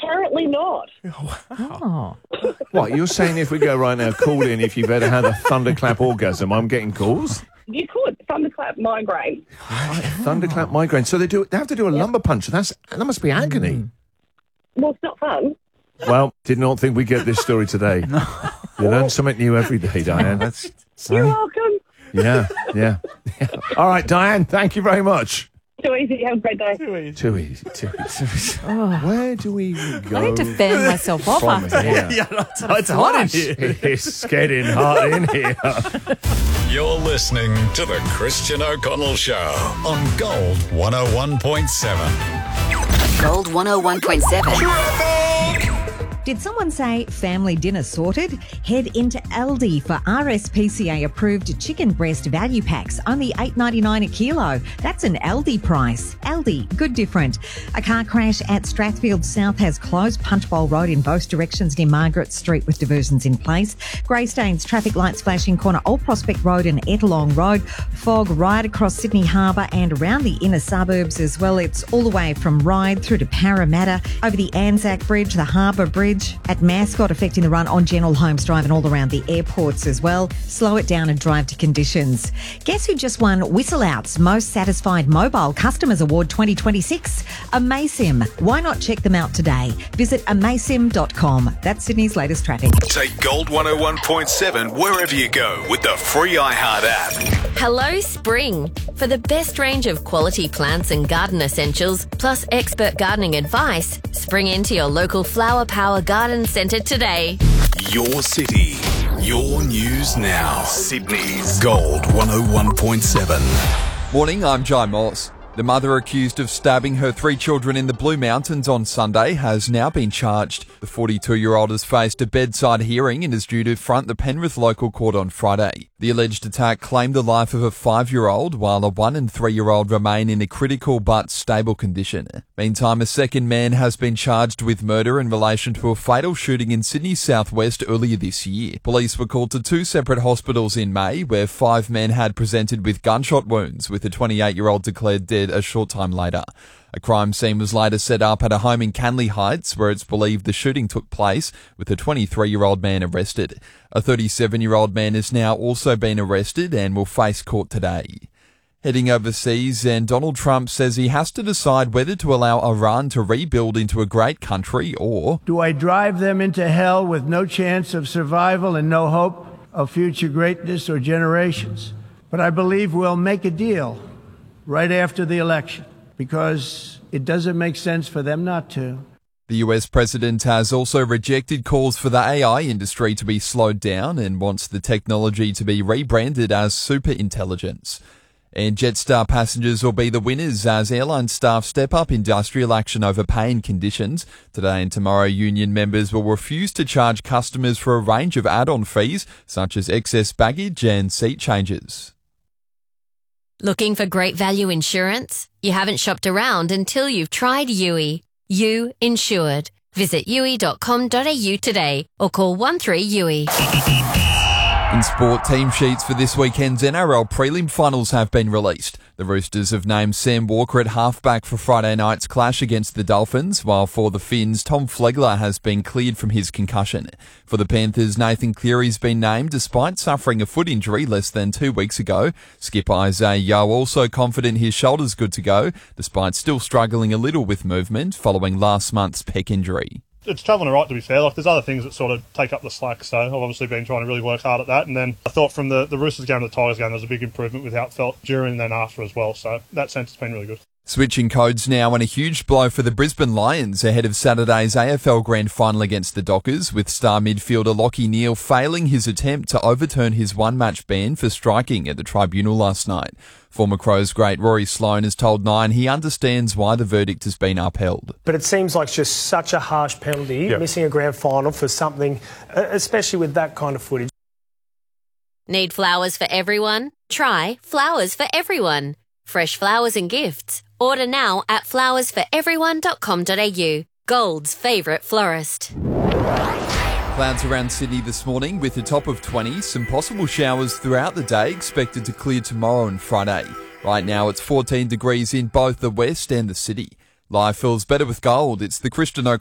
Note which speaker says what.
Speaker 1: Apparently not.
Speaker 2: Oh.
Speaker 3: What, you're saying if we go right now, call in if you've ever had a thunderclap orgasm, I'm getting calls?
Speaker 1: You could. Thunderclap migraine.
Speaker 3: Thunderclap migraine. So they have to do a lumbar puncture. That must be agony.
Speaker 1: Well, it's not fun.
Speaker 3: Well, did not think we'd get this story today. You learn something new every day, Diane.
Speaker 1: You're welcome.
Speaker 3: Yeah. All right, Diane, thank you very much.
Speaker 1: Too easy. Have a great day.
Speaker 3: Too easy. Where do we go?
Speaker 2: I need to fan myself off
Speaker 3: from
Speaker 2: after
Speaker 3: here?
Speaker 4: It's hot in here.
Speaker 3: It's getting hot in here.
Speaker 5: You're listening to The Christian O'Connell Show on Gold 101.7.
Speaker 6: Gold 101.7.
Speaker 7: Did someone say family dinner sorted? Head into Aldi for RSPCA approved chicken breast value packs, only $8.99 a kilo. That's an Aldi price. Aldi, good different. A car crash at Strathfield South has closed Punch Bowl Road in both directions near Margaret Street with diversions in place. Greystanes, traffic lights flashing corner Old Prospect Road and Ettalong Road. Fog right across Sydney Harbour and around the inner suburbs as well. It's all the way from Ryde through to Parramatta, over the Anzac Bridge, the Harbour Bridge, at Mascot, affecting the run on General Holmes Drive and all around the airports as well. Slow it down and drive to conditions. Guess who just won Whistle Out's Most Satisfied Mobile Customers Award 2026? Amaysim. Why not check them out today? Visit amaysim.com. That's Sydney's latest traffic.
Speaker 5: Take Gold 101.7 wherever you go with the free iHeart app.
Speaker 8: Hello, spring. For the best range of quality plants and garden essentials, plus expert gardening advice, spring into your local Flower Power Garden Centre today.
Speaker 5: Your city, your news now. Sydney's Gold 101.7.
Speaker 4: Morning, I'm Jai Moss. The mother accused of stabbing her 3 children in the Blue Mountains on Sunday has now been charged. The 42-year-old has faced a bedside hearing and is due to front the Penrith local court on Friday. The alleged attack claimed the life of a 5-year-old, while a 1- and 3-year-old remain in a critical but stable condition. Meantime, a second man has been charged with murder in relation to a fatal shooting in Sydney's southwest earlier this year. Police were called to 2 separate hospitals in May, where 5 men had presented with gunshot wounds, with a 28-year-old declared dead a short time later. A crime scene was later set up at a home in Canley Heights, where it's believed the shooting took place, with a 23-year-old man arrested. A 37-year-old man has now also been arrested and will face court today. Heading overseas, and Donald Trump says he has to decide whether to allow Iran to rebuild into a great country or...
Speaker 9: Do I drive them into hell with no chance of survival and no hope of future greatness or generations? But I believe we'll make a deal right after the election, because it doesn't make sense for them not to.
Speaker 4: The US president has also rejected calls for the AI industry to be slowed down and wants the technology to be rebranded as superintelligence. And Jetstar passengers will be the winners as airline staff step up industrial action over pay and conditions. Today and tomorrow, union members will refuse to charge customers for a range of add-on fees, such as excess baggage and seat changes.
Speaker 8: Looking for great value insurance? You haven't shopped around until you've tried Yui. You Insured. Visit yui.com.au today or call 13-YUI.
Speaker 4: In sport, team sheets for this weekend's NRL prelim finals have been released. The Roosters have named Sam Walker at halfback for Friday night's clash against the Dolphins, while for the Finns, Tom Flegler has been cleared from his concussion. For the Panthers, Nathan Cleary's been named despite suffering a foot injury less than 2 weeks ago. Skipper Isaiah Yeo also confident his shoulder's good to go, despite still struggling a little with movement following last month's pec injury.
Speaker 10: It's travelling all right, to be fair. There's other things that sort of take up the slack, so I've obviously been trying to really work hard at that. And then I thought from the Roosters game to the Tigers game, there was a big improvement with how it felt during and then after as well. So that sense has been really good.
Speaker 4: Switching codes now, and a huge blow for the Brisbane Lions ahead of Saturday's AFL Grand Final against the Dockers, with star midfielder Lachie Neale failing his attempt to overturn his one-match ban for striking at the tribunal last night. Former Crows great Rory Sloane has told Nine he understands why the verdict has been upheld.
Speaker 11: But it seems like just such a harsh penalty, missing a grand final for something, especially with that kind of footage.
Speaker 8: Need flowers for everyone? Try Flowers for Everyone. Fresh flowers and gifts. Order now at flowersforeveryone.com.au. Gold's favourite florist.
Speaker 4: Clouds around Sydney this morning with a top of 20. Some possible showers throughout the day expected to clear tomorrow and Friday. Right now it's 14 degrees in both the west and the city. Life feels better with Gold. It's the Christian